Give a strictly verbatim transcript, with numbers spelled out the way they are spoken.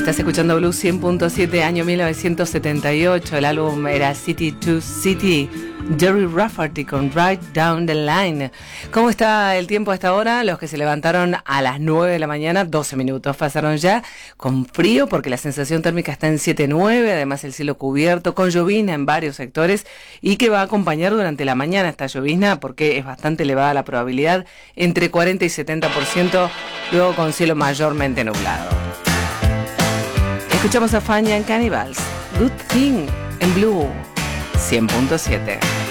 Estás escuchando Blue cien punto siete, año mil novecientos setenta y ocho. El álbum era City to City. Jerry Rafferty con Right Down the Line. ¿Cómo está el tiempo a esta hora? Los que se levantaron a las nueve de la mañana, doce minutos pasaron ya, con frío porque la sensación térmica está en siete nueve, además el cielo cubierto, con llovizna en varios sectores y que va a acompañar durante la mañana esta llovizna porque es bastante elevada la probabilidad, entre cuarenta y setenta por ciento, luego con cielo mayormente nublado. Escuchamos a Fania en Cannibals, Good Thing, en Blue cien punto siete.